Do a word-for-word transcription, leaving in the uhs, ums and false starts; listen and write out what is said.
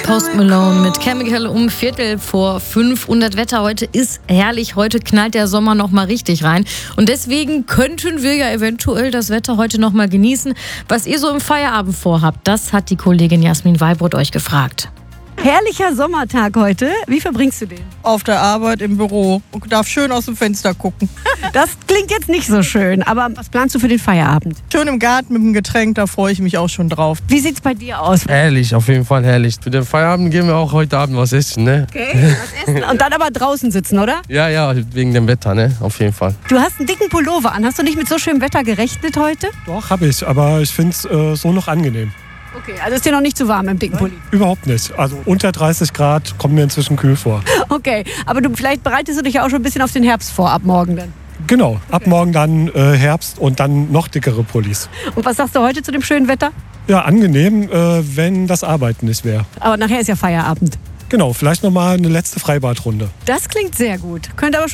Post Malone mit Chemical um Viertel vor fünf. Und das Wetter heute ist herrlich. Heute knallt der Sommer noch mal richtig rein. Und deswegen könnten wir ja eventuell das Wetter heute noch mal genießen. Was ihr so im Feierabend vorhabt, das hat die Kollegin Jasmin Weibrot euch gefragt. Herrlicher Sommertag heute. Wie verbringst du den? Auf der Arbeit im Büro und darf schön aus dem Fenster gucken. Das klingt jetzt nicht so schön, aber was planst du für den Feierabend? Schön im Garten mit dem Getränk, da freue ich mich auch schon drauf. Wie sieht's bei dir aus? Herrlich, auf jeden Fall herrlich. Für den Feierabend gehen wir auch heute Abend was essen, ne? Okay, was essen und dann aber draußen sitzen, oder? Ja, ja, wegen dem Wetter, ne? Auf jeden Fall. Du hast einen dicken Pullover an. Hast du nicht mit so schönem Wetter gerechnet heute? Doch, habe ich, aber ich finde es äh, so noch angenehm. Okay, also ist dir noch nicht zu warm im dicken Pulli? Überhaupt nicht. Also unter dreißig Grad kommen mir inzwischen kühl vor. Okay, aber du, vielleicht bereitest du dich ja auch schon ein bisschen auf den Herbst vor, ab morgen dann. Genau, okay. Ab morgen dann äh, Herbst und dann noch dickere Pullis. Und was sagst du heute zu dem schönen Wetter? Ja, angenehm, äh, wenn das Arbeiten nicht wäre. Aber nachher ist ja Feierabend. Genau, vielleicht nochmal eine letzte Freibadrunde. Das klingt sehr gut. Könnte aber